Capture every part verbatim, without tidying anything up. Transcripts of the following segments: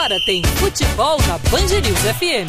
Agora tem futebol na Band News F M.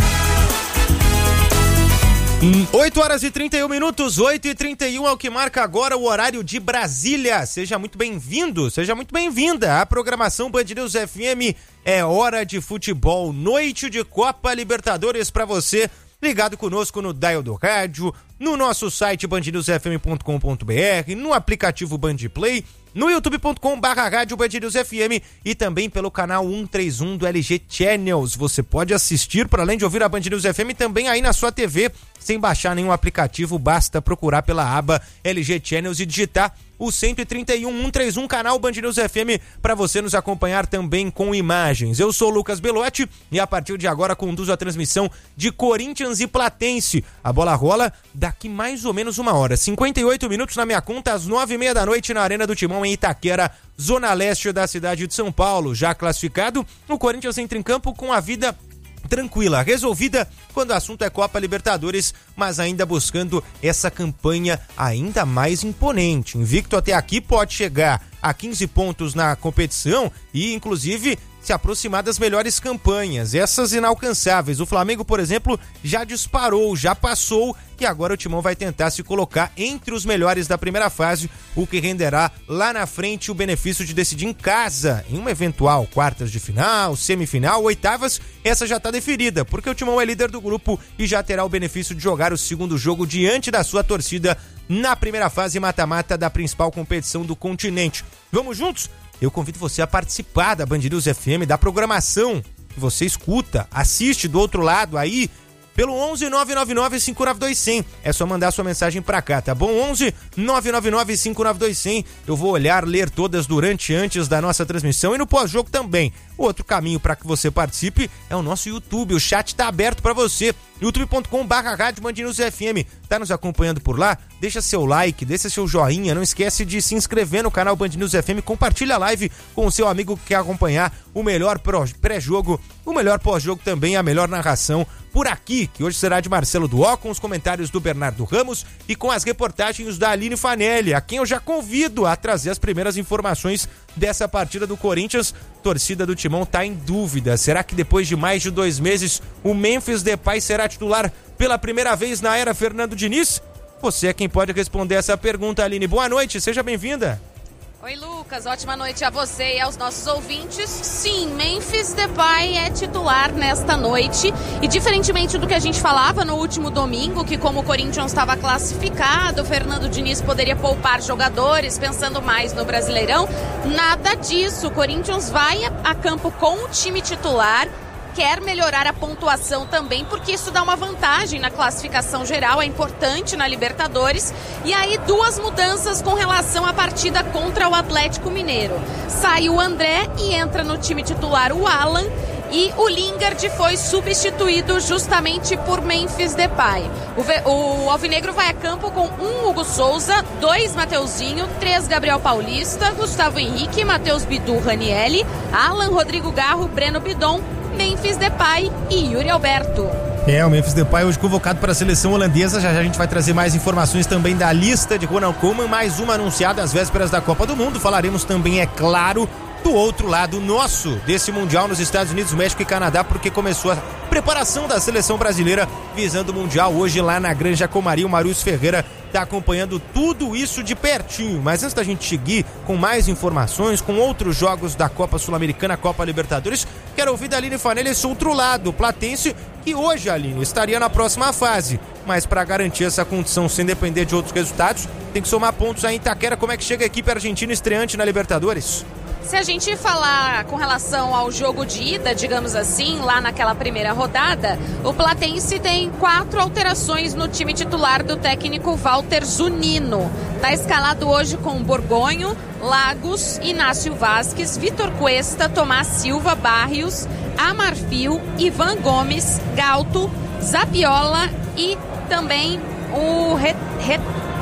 oito horas e trinta e um minutos, oito e trinta e um é o que marca agora o horário de Brasília. Seja muito bem-vindo, seja muito bem-vinda. A programação Band News F M é hora de futebol, noite de Copa Libertadores para você, ligado conosco no dial do rádio, no nosso site band news f m ponto com ponto b r, no aplicativo Band Play, no youtube ponto com barra rádio Band News F M e também pelo canal cento e trinta e um do L G Channels. Você pode assistir, para além de ouvir a Band News F M, também aí na sua T V, sem baixar nenhum aplicativo, basta procurar pela aba L G Channels e digitar o cento e trinta e um, cento e trinta e um, canal Band News F M, para você nos acompanhar também com imagens. Eu sou o Lucas Belotti e a partir de agora conduzo a transmissão de Corinthians e Platense. A bola rola daqui mais ou menos uma hora, cinquenta e oito minutos na minha conta, às nove e meia da noite na Arena do Timão, em Itaquera, zona leste da cidade de São Paulo. Já classificado, o Corinthians entra em campo com a vida tranquila, resolvida quando o assunto é Copa Libertadores, mas ainda buscando essa campanha ainda mais imponente. Invicto até aqui, pode chegar a quinze pontos na competição e inclusive se aproximar das melhores campanhas, essas inalcançáveis. O Flamengo, por exemplo, já disparou, já passou e agora o Timão vai tentar se colocar entre os melhores da primeira fase, o que renderá lá na frente o benefício de decidir em casa, em uma eventual quartas de final, semifinal, oitavas. Essa já está definida, porque o Timão é líder do grupo e já terá o benefício de jogar o segundo jogo diante da sua torcida na primeira fase mata-mata da principal competição do continente. Vamos juntos? Eu convido você a participar da Band News F M, da programação que você escuta, assiste do outro lado aí, pelo onze nove nove nove cinco nove dois zero zero. É só mandar sua mensagem pra cá, tá bom? onze nove nove nove cinco nove dois zero zero. Eu vou olhar, ler todas durante e antes da nossa transmissão e no pós-jogo também. O outro caminho para que você participe é o nosso YouTube. O chat tá aberto para você. youtube ponto com barra rádio Band News F M. Tá nos acompanhando por lá? Deixa seu like, deixa seu joinha. Não esquece de se inscrever no canal Band News F M. Compartilha a live com o seu amigo que quer acompanhar o melhor pré-jogo, o melhor pós-jogo também, a melhor narração por aqui, que hoje será de Marcelo Duó, com os comentários do Bernardo Ramos e com as reportagens da Aline Fanelli, a quem eu já convido a trazer as primeiras informações dessa partida do Corinthians. Torcida do Timão tá em dúvida. Será que depois de mais de dois meses o Memphis Depay será titular pela primeira vez na era Fernando Diniz? Você é quem pode responder essa pergunta, Aline. Boa noite, seja bem-vinda. Oi, Lucas, ótima noite a você e aos nossos ouvintes. Sim, Memphis Depay é titular nesta noite e, diferentemente do que a gente falava no último domingo, que como o Corinthians estava classificado, o Fernando Diniz poderia poupar jogadores pensando mais no Brasileirão, nada disso. O Corinthians vai a campo com o time titular, quer melhorar a pontuação também, porque isso dá uma vantagem na classificação geral, é importante na Libertadores. E aí duas mudanças com relação à partida contra o Atlético Mineiro. Sai o André e entra no time titular o Alan, e o Lingard foi substituído justamente por Memphis Depay. O, v- o Alvinegro vai a campo com um Hugo Souza, dois Mateuzinho, três Gabriel Paulista, Gustavo Henrique, Matheus Bidu, Ranielli, Alan, Rodrigo Garro, Breno Bidon, Memphis Depay e Yuri Alberto. É, o Memphis Depay hoje convocado para a seleção holandesa. Já já a gente vai trazer mais informações também da lista de Ronald Koeman, mais uma anunciada às vésperas da Copa do Mundo. Falaremos também, é claro, do outro lado nosso desse Mundial nos Estados Unidos, México e Canadá, porque começou a preparação da seleção brasileira visando o Mundial hoje lá na Granja Comari. O Marius Ferreira está acompanhando tudo isso de pertinho. Mas antes da gente seguir com mais informações, com outros jogos da Copa Sul-Americana, Copa Libertadores, quero ouvir da Aline Fanelli esse outro lado, o Platense, que hoje, Aline, estaria na próxima fase. Mas para garantir essa condição sem depender de outros resultados, tem que somar pontos aí em Itaquera. Como é que chega a equipe argentina estreante na Libertadores? Se a gente falar com relação ao jogo de ida, digamos assim, lá naquela primeira rodada, o Platense tem quatro alterações no time titular do técnico Walter Zunino. Está escalado hoje com Borgonho, Lagos, Inácio Vasquez, Vitor Cuesta, Tomás Silva, Barrios, Amarfil, Ivan Gomes, Galto, Zabiola e também o Re... Re...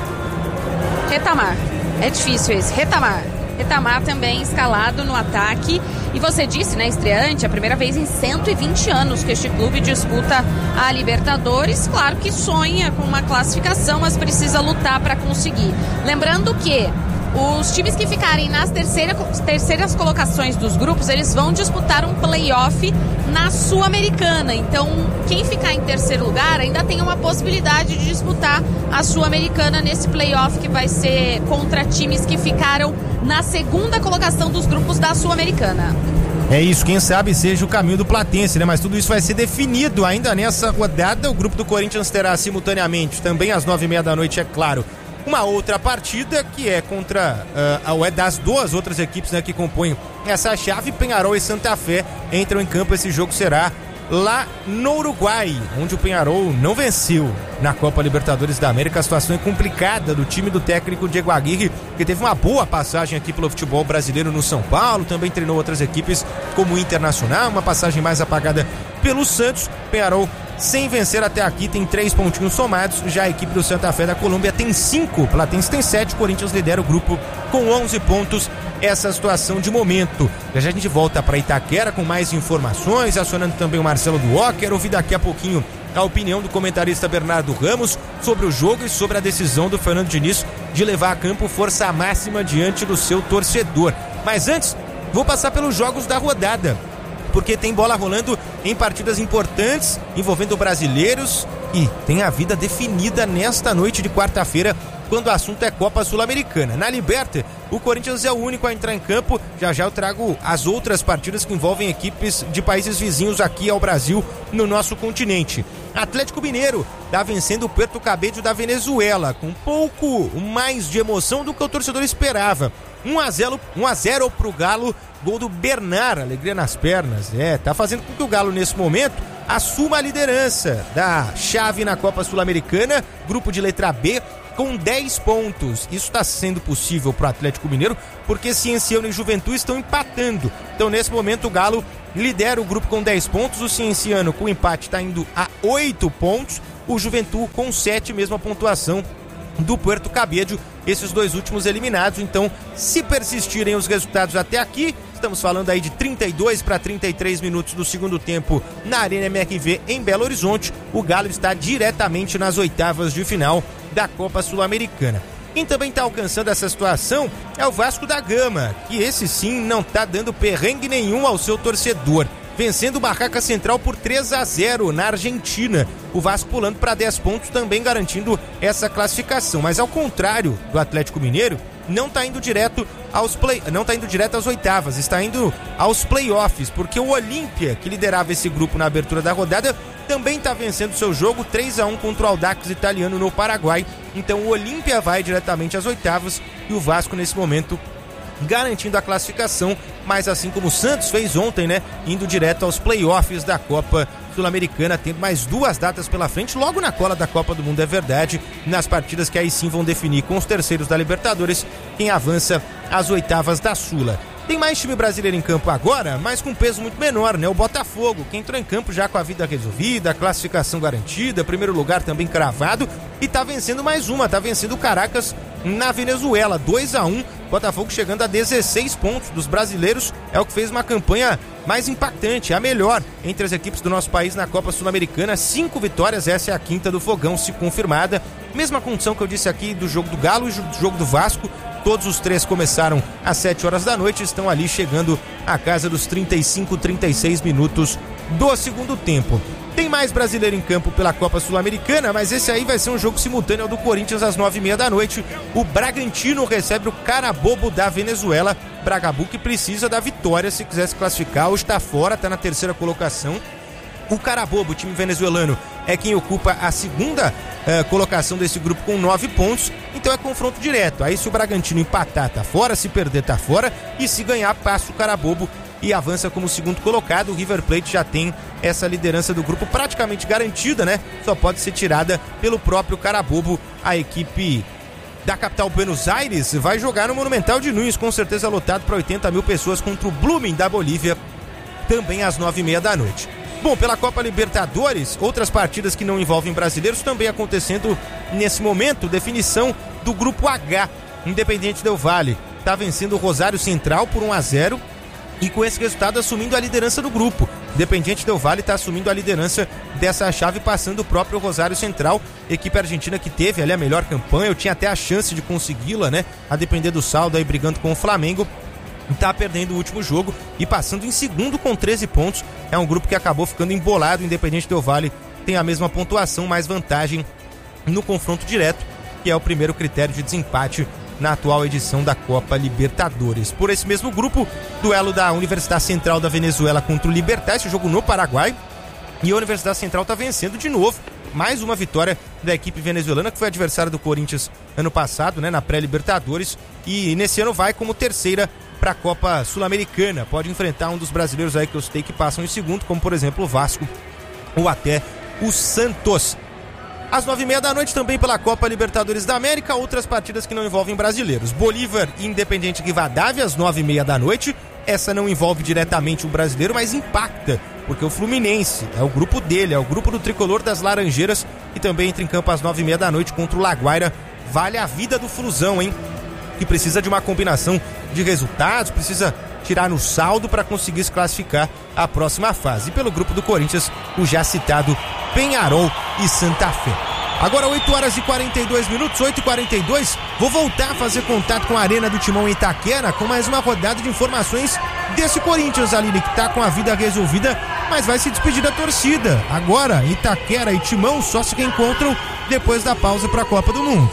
Retamar. É difícil esse, Retamar. Retamar também escalado no ataque. E você disse, né, estreante, a primeira vez em cento e vinte anos que este clube disputa a Libertadores. Claro que sonha com uma classificação, mas precisa lutar para conseguir. Lembrando que Os times que ficarem nas terceira, terceiras colocações dos grupos, eles vão disputar um playoff na Sul-Americana. Então, quem ficar em terceiro lugar ainda tem uma possibilidade de disputar a Sul-Americana nesse playoff que vai ser contra times que ficaram na segunda colocação dos grupos da Sul-Americana. É isso, quem sabe seja o caminho do Platense, né? Mas tudo isso vai ser definido ainda nessa rodada. O grupo do Corinthians terá simultaneamente, também às nove e meia da noite, é claro, uma outra partida que é contra uh, é das duas outras equipes, né, que compõem essa chave. Peñarol e Santa Fé entram em campo. Esse jogo será lá no Uruguai, onde o Peñarol não venceu na Copa Libertadores da América. A situação é complicada do time do técnico Diego Aguirre, que teve uma boa passagem aqui pelo futebol brasileiro no São Paulo, também treinou outras equipes como o Internacional, uma passagem mais apagada pelo Santos. Peñarol sem vencer até aqui, tem três pontinhos somados. Já a equipe do Santa Fé da Colômbia tem cinco, Platense tem sete, Corinthians lidera o grupo com onze pontos. Essa situação de momento. Já já a gente volta para Itaquera com mais informações, acionando também o Marcelo Duó. Quero ouvir daqui a pouquinho a opinião do comentarista Bernardo Ramos sobre o jogo e sobre a decisão do Fernando Diniz de levar a campo força máxima diante do seu torcedor. Mas antes, vou passar pelos jogos da rodada, porque tem bola rolando em partidas importantes envolvendo brasileiros e tem a vida definida nesta noite de quarta-feira, quando o assunto é Copa Sul-Americana. Na Liberta, o Corinthians é o único a entrar em campo. Já já eu trago as outras partidas que envolvem equipes de países vizinhos aqui ao Brasil, no nosso continente. Atlético Mineiro está vencendo o Puerto Cabello da Venezuela, com um pouco mais de emoção do que o torcedor esperava. um a zero, um a zero pro Galo, gol do Bernard, alegria nas pernas. É, tá fazendo com que o Galo, nesse momento, assuma a liderança da chave na Copa Sul-Americana, grupo de letra B, com dez pontos. Isso está sendo possível para o Atlético Mineiro porque Cienciano e Juventude estão empatando. Então, nesse momento, o Galo lidera o grupo com dez pontos. O Cienciano, com empate, está indo a oito pontos. O Juventude com sete, mesma pontuação do Puerto Cabello, esses dois últimos eliminados. Então, se persistirem os resultados até aqui, estamos falando aí de trinta e dois para trinta e três minutos do segundo tempo na Arena M R V em Belo Horizonte, o Galo está diretamente nas oitavas de final da Copa Sul-Americana. Quem também está alcançando essa situação é o Vasco da Gama, que esse sim não está dando perrengue nenhum ao seu torcedor, vencendo o Barraca Central por três a zero na Argentina. O Vasco pulando para dez pontos, também garantindo essa classificação. Mas ao contrário do Atlético Mineiro, não está indo direto aos play, não está indo direto às oitavas, está indo aos playoffs, porque o Olímpia, que liderava esse grupo na abertura da rodada, também está vencendo seu jogo três a um contra o Audax italiano no Paraguai. Então o Olímpia vai diretamente às oitavas e o Vasco nesse momento garantindo a classificação, mas assim como o Santos fez ontem, né, indo direto aos playoffs da Copa Sul-Americana, tendo mais duas datas pela frente, logo na cola da Copa do Mundo, é verdade, nas partidas que aí sim vão definir com os terceiros da Libertadores quem avança às oitavas da Sula. Tem mais time brasileiro em campo agora, mas com peso muito menor, né? O Botafogo, que entrou em campo já com a vida resolvida, a classificação garantida, primeiro lugar também cravado, e tá vencendo mais uma, tá vencendo o Caracas na Venezuela, dois a um, Botafogo chegando a dezesseis pontos dos brasileiros, é o que fez uma campanha mais impactante, a melhor entre as equipes do nosso país na Copa Sul-Americana, cinco vitórias, essa é a quinta do Fogão, se confirmada, mesma condição que eu disse aqui do jogo do Galo e do jogo do Vasco. Todos os três começaram às sete horas da noite, estão ali chegando à casa dos trinta e cinco, trinta e seis minutos do segundo tempo. Tem mais brasileiro em campo pela Copa Sul-Americana, mas esse aí vai ser um jogo simultâneo ao do Corinthians às nove e meia da noite. O Bragantino recebe o Carabobo da Venezuela. Bragabu que precisa da vitória se quiser se classificar, hoje está fora, está na terceira colocação. O Carabobo, o time venezuelano, é quem ocupa a segunda uh, colocação desse grupo com nove pontos, então é confronto direto. Aí se o Bragantino empatar, tá fora, se perder, tá fora, e se ganhar, passa o Carabobo e avança como segundo colocado. O River Plate já tem essa liderança do grupo praticamente garantida, né? Só pode ser tirada pelo próprio Carabobo. A equipe da capital Buenos Aires vai jogar no Monumental de Nunes, com certeza lotado para oitenta mil pessoas, contra o Blooming da Bolívia, também às nove e meia da noite. Bom, pela Copa Libertadores, outras partidas que não envolvem brasileiros também acontecendo nesse momento. Definição do Grupo H. Independiente Del Valle está vencendo o Rosário Central por um a zero e com esse resultado assumindo a liderança do grupo. Independiente Del Valle está assumindo a liderança dessa chave, passando o próprio Rosário Central, equipe argentina que teve ali a melhor campanha. Eu tinha até a chance de consegui-la, né? A depender do saldo aí, brigando com o Flamengo. Está perdendo o último jogo e passando em segundo com treze pontos. É um grupo que acabou ficando embolado. O Independiente Del Valle tem a mesma pontuação, mais vantagem no confronto direto, que é o primeiro critério de desempate na atual edição da Copa Libertadores. Por esse mesmo grupo, duelo da Universidade Central da Venezuela contra o Libertad, esse jogo no Paraguai, e a Universidade Central está vencendo de novo. Mais uma vitória da equipe venezuelana, que foi adversária do Corinthians ano passado, né, na pré-Libertadores, e nesse ano vai como terceira para a Copa Sul-Americana. Pode enfrentar um dos brasileiros aí que eu citei que passam em segundo, como por exemplo o Vasco ou até o Santos. Às nove e meia da noite também pela Copa Libertadores da América, outras partidas que não envolvem brasileiros. Bolívar e Independiente Rivadavia às nove e meia da noite. Essa não envolve diretamente o brasileiro, mas impacta, porque o Fluminense é o grupo dele, é o grupo do tricolor das Laranjeiras, e também entra em campo às nove e meia da noite contra o Laguaira. Vale a vida do Flusão, hein? Que precisa de uma combinação de resultados, precisa tirar no saldo para conseguir se classificar à próxima fase. E pelo grupo do Corinthians, o já citado Peñarol e Santa Fé. Agora oito horas e quarenta e dois minutos, oito e quarenta e dois, vou voltar a fazer contato com a Arena do Timão em Itaquera com mais uma rodada de informações desse Corinthians, Aline, que tá com a vida resolvida, mas vai se despedir da torcida. Agora, Itaquera e Timão só se reencontram depois da pausa para a Copa do Mundo.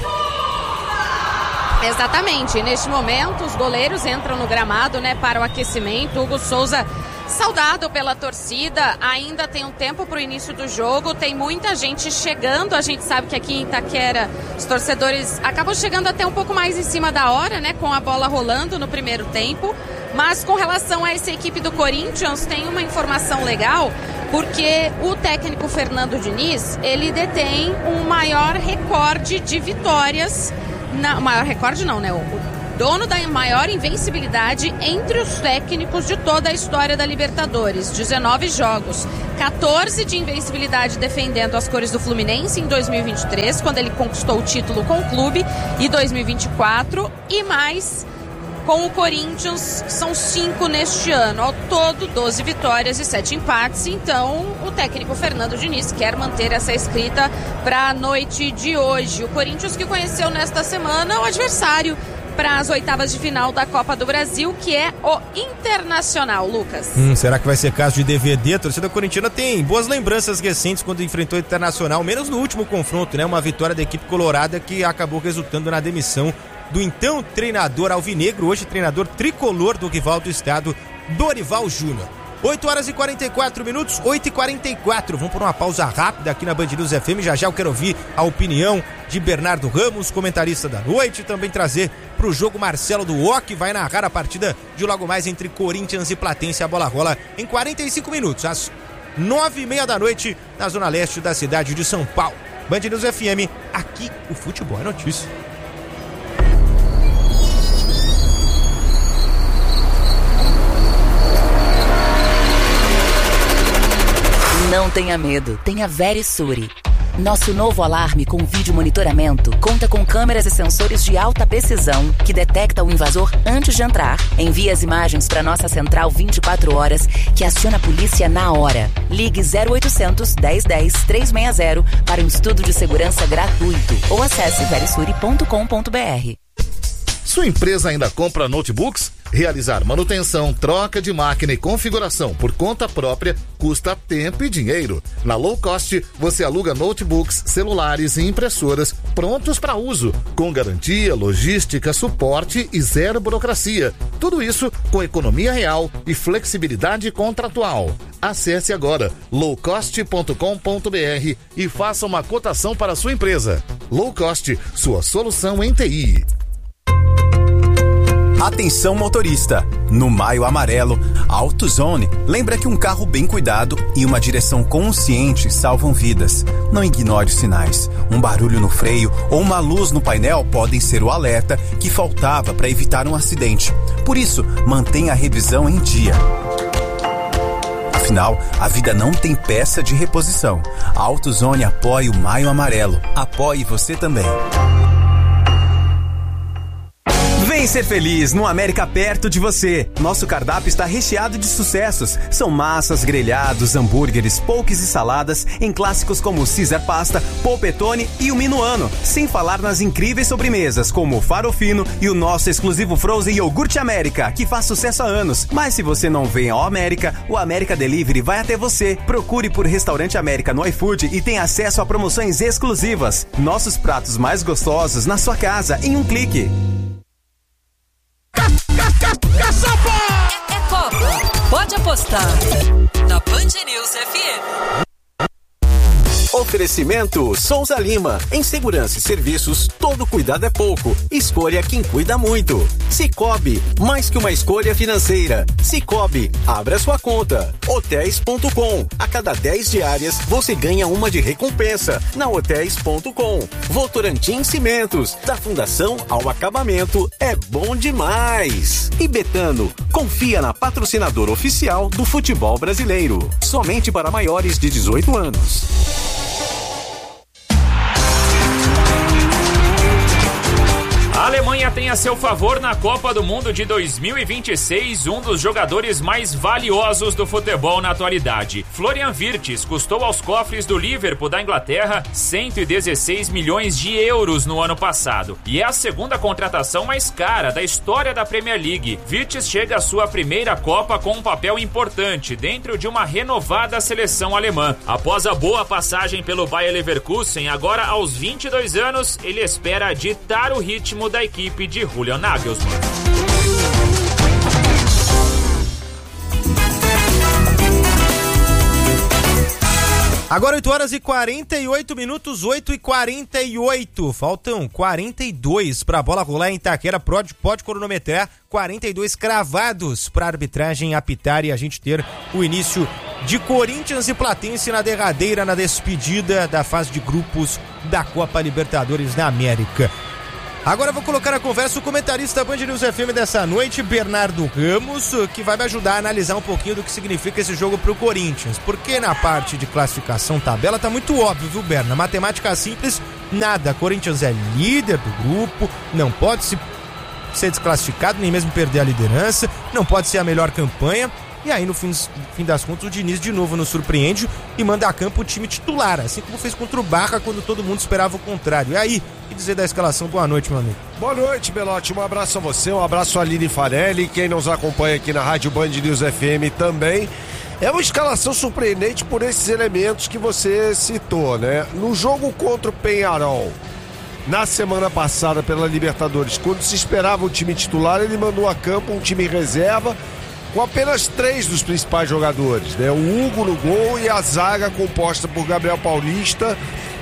Exatamente, neste momento os goleiros entram no gramado, né, para o aquecimento. Hugo Souza saudado pela torcida, ainda tem um tempo para o início do jogo, tem muita gente chegando. A gente sabe que aqui em Itaquera os torcedores acabam chegando até um pouco mais em cima da hora, né, com a bola rolando no primeiro tempo. Mas com relação a essa equipe do Corinthians, tem uma informação legal, porque o técnico Fernando Diniz, ele detém um maior recorde de vitórias. Na, maior recorde não, né? O, o dono da maior invencibilidade entre os técnicos de toda a história da Libertadores. dezenove jogos, catorze de invencibilidade defendendo as cores do Fluminense em dois mil e vinte e três, quando ele conquistou o título com o clube, e dois mil e vinte e quatro, e mais com o Corinthians, são cinco neste ano. Ao todo, doze vitórias e sete empates. Então, o técnico Fernando Diniz quer manter essa escrita para a noite de hoje. O Corinthians que conheceu nesta semana o adversário para as oitavas de final da Copa do Brasil, que é o Internacional, Lucas. Hum, será que vai ser caso de D V D? A torcida corintiana tem boas lembranças recentes quando enfrentou o Internacional, menos no último confronto, né? Uma vitória da equipe colorada que acabou resultando na demissão do então treinador alvinegro, hoje treinador tricolor do rival do estado, Dorival Júnior. oito horas e quarenta e quatro minutos, oito e quarenta e quatro. Vamos por uma pausa rápida aqui na Band News F M. Já já eu quero ouvir a opinião de Bernardo Ramos, comentarista da noite, também trazer para o jogo Marcelo do O, que vai narrar a partida de logo mais entre Corinthians e Platense. A bola rola em quarenta e cinco minutos, às nove e meia da noite, na zona leste da cidade de São Paulo. Band News F M, aqui o futebol é notícia. Não tenha medo, tenha Verisure. Nosso novo alarme com vídeo monitoramento conta com câmeras e sensores de alta precisão que detecta o invasor antes de entrar, envia as imagens para nossa central vinte e quatro horas, que aciona a polícia na hora. Ligue zero oitocentos, dez dez, trezentos e sessenta para um estudo de segurança gratuito ou acesse verisure ponto com ponto b r. Sua empresa ainda compra notebooks? Realizar manutenção, troca de máquina e configuração por conta própria custa tempo e dinheiro. Na Low Cost, você aluga notebooks, celulares e impressoras prontos para uso, com garantia, logística, suporte e zero burocracia. Tudo isso com economia real e flexibilidade contratual. Acesse agora low cost ponto com ponto b r e faça uma cotação para a sua empresa. Low Cost, sua solução em T I. Atenção motorista, no Maio Amarelo, a AutoZone lembra que um carro bem cuidado e uma direção consciente salvam vidas. Não ignore os sinais. Um barulho no freio ou uma luz no painel podem ser o alerta que faltava para evitar um acidente. Por isso, mantenha a revisão em dia. Afinal, a vida não tem peça de reposição. A AutoZone apoia o Maio Amarelo. Apoie você também. Vem ser feliz no América perto de você. Nosso cardápio está recheado de sucessos. São massas, grelhados, hambúrgueres, poques e saladas em clássicos como Caesar Pasta, Polpettone e o Minuano. Sem falar nas incríveis sobremesas como o Farofino e o nosso exclusivo Frozen Iogurte América, que faz sucesso há anos. Mas se você não vem ao América, o América Delivery vai até você. Procure por Restaurante América no iFood e tem acesso a promoções exclusivas. Nossos pratos mais gostosos na sua casa em um clique. É Copa. Pode apostar na Band News F M. Oferecimento Souza Lima. Em segurança e serviços, todo cuidado é pouco. Escolha quem cuida muito. Sicoob, mais que uma escolha financeira. Sicoob, abra sua conta. Hotéis ponto com. A cada dez diárias, você ganha uma de recompensa. Na Hotéis ponto com. Votorantim Cimentos. Da fundação ao acabamento, é bom demais. E Betano, confia na patrocinadora oficial do futebol brasileiro. Somente para maiores de dezoito anos. A Alemanha tem a seu favor na Copa do Mundo de dois mil e vinte e seis um dos jogadores mais valiosos do futebol na atualidade. Florian Wirtz custou aos cofres do Liverpool da Inglaterra cento e dezesseis milhões de euros no ano passado. E é a segunda contratação mais cara da história da Premier League. Wirtz chega à sua primeira Copa com um papel importante dentro de uma renovada seleção alemã. Após a boa passagem pelo Bayer Leverkusen, agora aos vinte e dois anos, ele espera ditar o ritmo da equipe de Julian Nagelsmann. Agora oito horas e quarenta e oito minutos, oito e quarenta e oito. Faltam quarenta e dois para a bola rolar em Itaquera. Pode, pode cronometrar. quarenta e dois cravados para a arbitragem apitar e a gente ter o início de Corinthians e Platense na derradeira, na despedida da fase de grupos da Copa Libertadores da América. Agora eu vou colocar na conversa o comentarista Band News F M dessa noite, Bernardo Ramos, que vai me ajudar a analisar um pouquinho do que significa esse jogo pro Corinthians. Porque na parte de classificação tabela tá muito óbvio, viu, Berna? Matemática simples, nada. Corinthians é líder do grupo, não pode se ser desclassificado, nem mesmo perder a liderança, não pode ser a melhor campanha. E aí, no fim, no fim das contas, o Diniz de novo nos surpreende e manda a campo o time titular, assim como fez contra o Barra quando todo mundo esperava o contrário. E aí, o que dizer da escalação? Boa noite, meu amigo. Boa noite, Belotti. Um abraço a você, um abraço a Aline Farelli, quem nos acompanha aqui na Rádio Band News F M também. É uma escalação surpreendente por esses elementos que você citou, né? No jogo contra o Peñarol, na semana passada pela Libertadores, quando se esperava o time titular, ele mandou a campo um time reserva com apenas três dos principais jogadores, né? O Hugo no gol e a zaga composta por Gabriel Paulista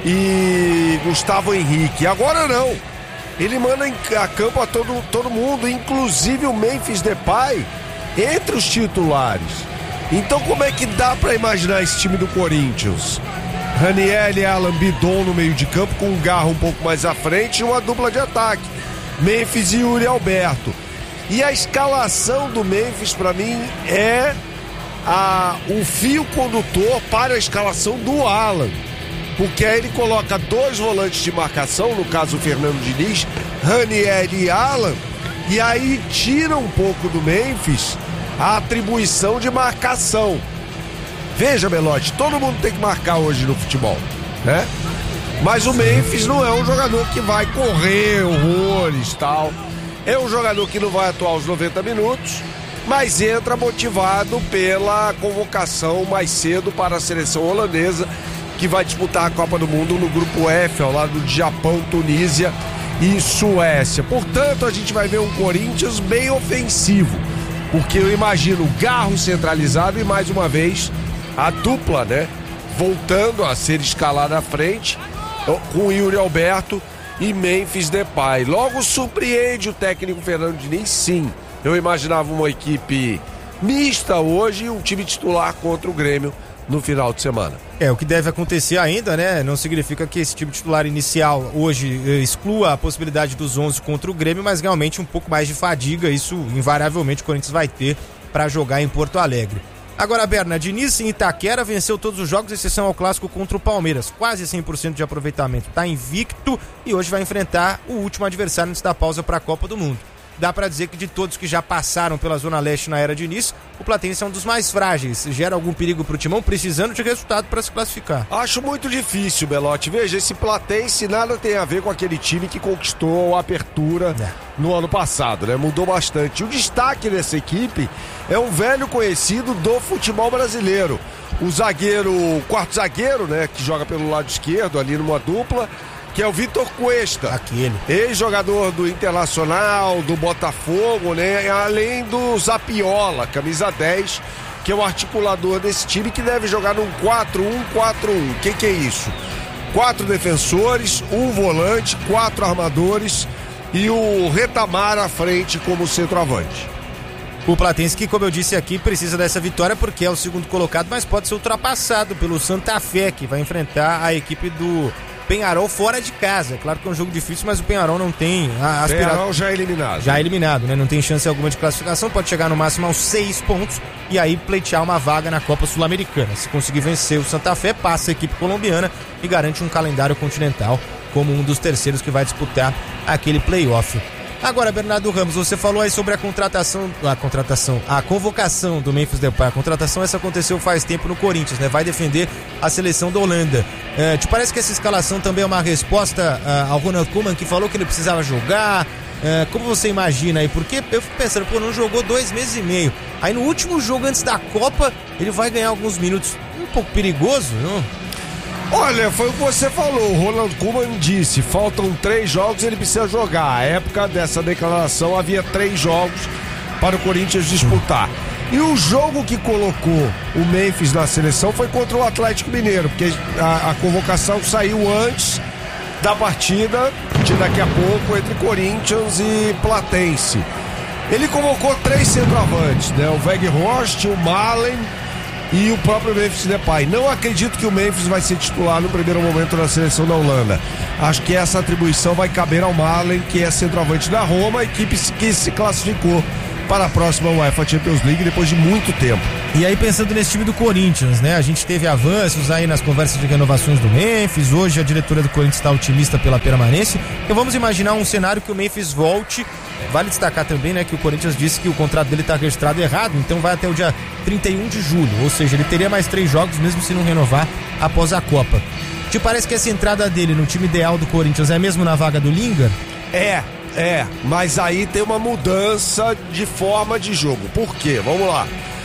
e Gustavo Henrique. Agora não, ele manda a campo a todo, todo mundo, inclusive o Memphis Depay entre os titulares. Então como é que dá pra imaginar esse time do Corinthians? Raniel e Alan Bidon no meio de campo, com um Garro um pouco mais à frente e uma dupla de ataque, Memphis e Yuri Alberto. E a escalação do Memphis, para mim, é a, o fio condutor para a escalação do Alan. Porque aí ele coloca dois volantes de marcação, no caso o Fernando Diniz, Ranieri e Alan, e aí tira um pouco do Memphis a atribuição de marcação. Veja, Belotti, todo mundo tem que marcar hoje no futebol, né? Mas o Memphis não é um jogador que vai correr horrores e tal. É um jogador que não vai atuar os noventa minutos, mas entra motivado pela convocação mais cedo para a seleção holandesa, que vai disputar a Copa do Mundo no grupo F, ao lado de Japão, Tunísia e Suécia. Portanto, a gente vai ver um Corinthians bem ofensivo, porque eu imagino Garro centralizado e, mais uma vez, a dupla, né, voltando a ser escalada à frente, com o Yuri Alberto e Memphis Depay. Logo surpreende o técnico Fernando Diniz, sim. Eu imaginava uma equipe mista hoje e um time titular contra o Grêmio no final de semana. É, o que deve acontecer ainda, né? Não significa que esse time titular inicial hoje eh, exclua a possibilidade dos onze contra o Grêmio, mas realmente um pouco mais de fadiga, isso invariavelmente o Corinthians vai ter para jogar em Porto Alegre. Agora, Berna, Diniz em Itaquera venceu todos os jogos, exceção ao clássico contra o Palmeiras. Quase cem por cento de aproveitamento, está invicto e hoje vai enfrentar o último adversário antes da pausa para a Copa do Mundo. dá pra dizer que de todos que já passaram pela Zona Leste na era de início, o Platense é um dos mais frágeis. Gera algum perigo pro Timão, precisando de resultado para se classificar? Acho muito difícil, Belotti. Veja, esse Platense nada tem a ver com aquele time que conquistou a apertura é. no ano passado, né? Mudou bastante. O destaque dessa equipe é um velho conhecido do futebol brasileiro. O zagueiro, o quarto zagueiro, né? Que joga pelo lado esquerdo ali numa dupla, que é o Vitor Cuesta. Aquele. Ex-jogador do Internacional, do Botafogo, né? Além do Zapiola, camisa dez, que é o articulador desse time, que deve jogar num quatro um quatro um. O que que é isso? Quatro defensores, um volante, quatro armadores e o Retamar à frente como centroavante. O Platense, que, como eu disse aqui, precisa dessa vitória porque é o segundo colocado, mas pode ser ultrapassado pelo Santa Fé, que vai enfrentar a equipe do Peñarol fora de casa. Claro que é um jogo difícil, mas o Peñarol não tem a aspiração. Peñarol já é eliminado. Já é eliminado, né? Não tem chance alguma de classificação, pode chegar no máximo aos seis pontos e aí pleitear uma vaga na Copa Sul-Americana. Se conseguir vencer o Santa Fé, passa a equipe colombiana e garante um calendário continental como um dos terceiros que vai disputar aquele play-off. Agora, Bernardo Ramos, você falou aí sobre a contratação, a contratação, a convocação do Memphis Depay. A contratação essa aconteceu faz tempo no Corinthians, né? Vai defender a seleção da Holanda. É, te parece que essa escalação também é uma resposta uh, ao Ronald Koeman, que falou que ele precisava jogar? É, como você imagina aí? Porque eu fico pensando, pô, não jogou dois meses e meio. Aí no último jogo antes da Copa, ele vai ganhar alguns minutos. Um pouco perigoso, não? Olha, foi o que você falou, o Ronald Koeman disse, faltam três jogos, ele precisa jogar. À época dessa declaração havia três jogos para o Corinthians disputar. E o jogo que colocou o Memphis na seleção foi contra o Atlético Mineiro, porque a, a convocação saiu antes da partida de daqui a pouco entre Corinthians e Platense. Ele convocou três centroavantes, né? O Weghorst, o Malen e o próprio Memphis Depay. Não acredito que o Memphis vai ser titular no primeiro momento na seleção da Holanda. Acho que essa atribuição vai caber ao Malen, que é centroavante da Roma, equipe que se classificou para a próxima UEFA Champions League depois de muito tempo. E aí, pensando nesse time do Corinthians, né? A gente teve avanços aí nas conversas de renovações do Memphis. Hoje a diretoria do Corinthians está otimista pela permanência. Então vamos imaginar um cenário que o Memphis volte. Vale destacar também, né, que o Corinthians disse que o contrato dele está registrado errado, então vai até o dia trinta e um de julho, ou seja, ele teria mais três jogos mesmo se não renovar após a Copa. Te parece que essa entrada dele no time ideal do Corinthians é mesmo na vaga do Lingard? É, é, mas aí tem uma mudança de forma de jogo. Por quê? Vamos lá.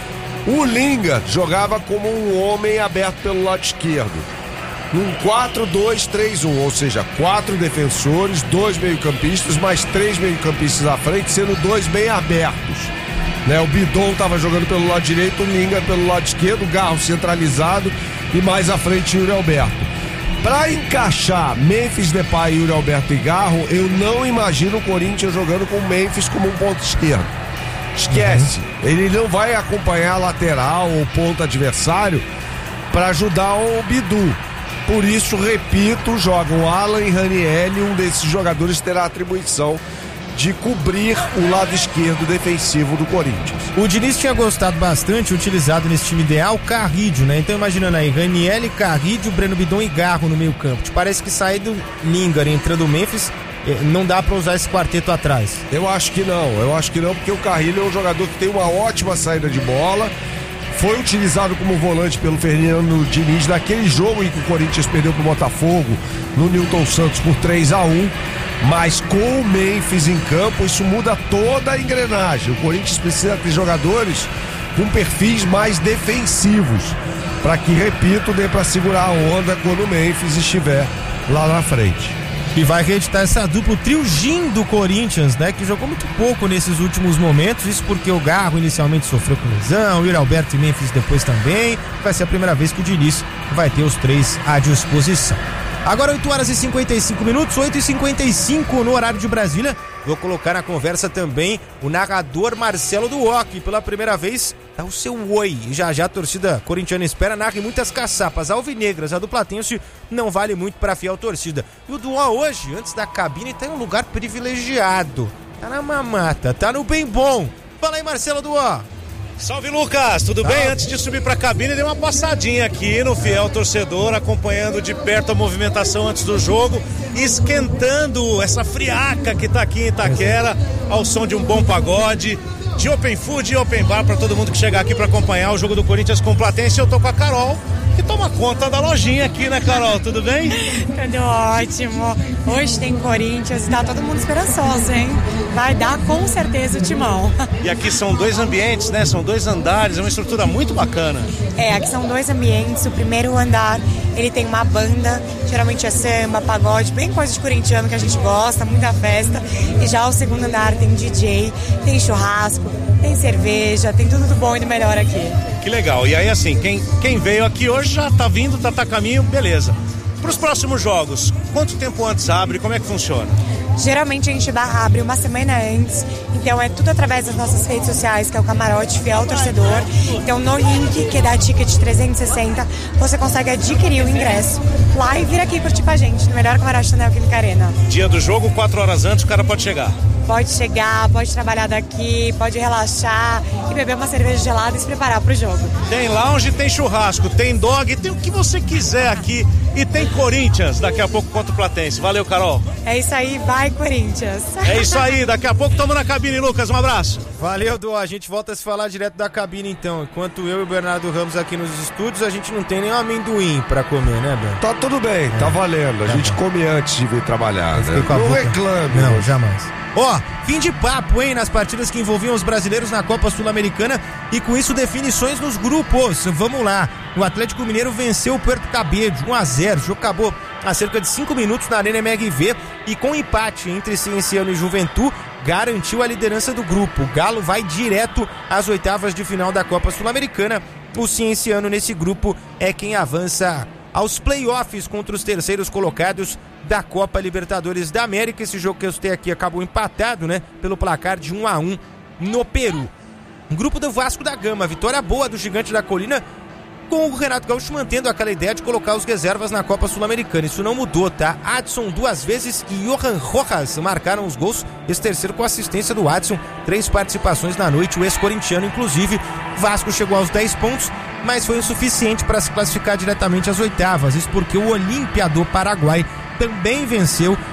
O Lingard jogava como um homem aberto pelo lado esquerdo. Um quatro dois três um, ou seja, quatro defensores, dois meio-campistas, mais três meio-campistas à frente, sendo dois bem abertos. Né? O Bidon estava jogando pelo lado direito, o Lingard pelo lado esquerdo, o Garro centralizado e mais à frente o Yuri Alberto. Para encaixar Memphis Depay, Yuri Alberto e Garro, eu não imagino o Corinthians jogando com o Memphis como um ponto esquerdo. Esquece, uhum. Ele não vai acompanhar a lateral ou ponto adversário para ajudar o Bidu. Por isso, repito, jogam Alan e Raniel, e um desses jogadores terá a atribuição de cobrir o lado esquerdo defensivo do Corinthians. O Diniz tinha gostado bastante, utilizado nesse time ideal, Carrídio, né? Então imaginando aí, Raniel, Carrídio, Breno Bidon e Garro no meio campo. Te parece que sair do Lingard entrando o Memphis, não dá pra usar esse quarteto atrás? Eu acho que não, eu acho que não, porque o Carrilho é um jogador que tem uma ótima saída de bola. Foi utilizado como volante pelo Fernando Diniz naquele jogo em que o Corinthians perdeu pro Botafogo no Newton Santos por três a um, mas com o Memphis em campo isso muda toda a engrenagem. O Corinthians precisa ter jogadores com perfis mais defensivos para que, repito, dê para segurar a onda quando o Memphis estiver lá na frente. E vai reeditar essa dupla, o trio Gin do Corinthians, né? Que jogou muito pouco nesses últimos momentos. Isso porque o Garro inicialmente sofreu com lesão, o Yuri Alberto e Memphis depois também. Vai ser a primeira vez que o Diniz vai ter os três à disposição. Agora oito horas e cinquenta e cinco minutos, oito e cinquenta e cinco no horário de Brasília. Vou colocar na conversa também o narrador Marcelo Duoc, pela primeira vez dá o seu oi. E já já a torcida corintiana espera, narra muitas caçapas alvinegras. A do Platense não vale muito para a fiel torcida. E o Duoc hoje, antes da cabine, tá em um lugar privilegiado. Tá na mamata, tá no bem bom. Fala aí, Marcelo Duoc. Salve, Lucas, tudo Salve. bem? Antes de subir pra cabine, dei uma passadinha aqui no fiel torcedor, acompanhando de perto a movimentação antes do jogo, esquentando essa friaca que tá aqui em Itaquera, ao som de um bom pagode, de open food e open bar pra todo mundo que chegar aqui pra acompanhar o jogo do Corinthians com Platense. Eu tô com a Carol, que toma conta da lojinha aqui, né, Carol? Tudo bem? Tudo ótimo. Hoje tem Corinthians e tá todo mundo esperançoso, hein? Vai dar com certeza o timão. E aqui são dois ambientes, né? São dois andares, é uma estrutura muito bacana. É, aqui são dois ambientes. O primeiro andar, ele tem uma banda, geralmente é samba, pagode, bem coisa de corintiano que a gente gosta, muita festa. E já o segundo andar tem D J, tem churrasco, tem cerveja, tem tudo do bom e do melhor aqui. Que legal. E aí, assim, quem, quem veio aqui hoje já tá vindo, tá, tá a caminho, beleza. Para os próximos jogos, quanto tempo antes abre? Como é que funciona? Geralmente a gente abre uma semana antes, então é tudo através das nossas redes sociais, que é o Camarote Fiel Torcedor. Então no link que dá ticket trezentos e sessenta, você consegue adquirir o ingresso lá e vir aqui curtir com a gente, no melhor camarote da Neoquímica Arena. Dia do jogo, quatro horas antes, o cara pode chegar. Pode chegar, pode trabalhar daqui, pode relaxar e beber uma cerveja gelada e se preparar pro jogo. Tem lounge, tem churrasco, tem dog, tem o que você quiser aqui. E tem Corinthians daqui a pouco contra o Platense. Valeu, Carol. É isso aí, vai Corinthians. É isso aí, daqui a pouco estamos na cabine, Lucas. Um abraço. Valeu, Du. A gente volta a se falar direto da cabine então. Enquanto eu e o Bernardo Ramos aqui nos estúdios, a gente não tem nem amendoim pra comer, né, Ben? Tá tudo bem, tá valendo. A gente come antes de vir trabalhar, né? Não reclame. Não, jamais. Ó, oh, fim de papo, hein, nas partidas que envolviam os brasileiros na Copa Sul-Americana e com isso definições nos grupos. Vamos lá, o Atlético Mineiro venceu o Puerto Cabello, um a zero, o jogo acabou há cerca de cinco minutos na Arena M R V e com empate entre Cienciano e Juventude, garantiu a liderança do grupo. O Galo vai direto às oitavas de final da Copa Sul-Americana. O Cienciano nesse grupo é quem avança aos playoffs contra os terceiros colocados da Copa Libertadores da América. Esse jogo que eu citei aqui acabou empatado, né, pelo placar de um a um no Peru. Grupo do Vasco da Gama, vitória boa do Gigante da Colina, com o Renato Gaúcho mantendo aquela ideia de colocar os reservas na Copa Sul-Americana. Isso não mudou, tá? Adson duas vezes e Johan Rojas marcaram os gols, esse terceiro com assistência do Adson, três participações na noite, o ex-corintiano inclusive. Vasco chegou aos dez pontos, mas foi insuficiente para se classificar diretamente às oitavas, isso porque o Olímpia do Paraguai também venceu